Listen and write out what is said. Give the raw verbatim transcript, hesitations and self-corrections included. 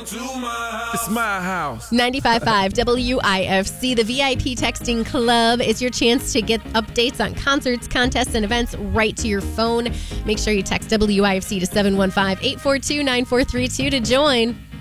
It's my house. ninety-five point five W I F C, the V I P Texting Club, is your chance to get updates on concerts, contests, and events right to your phone. Make sure you text W I F C to seven one five, eight four two, nine four three two to join.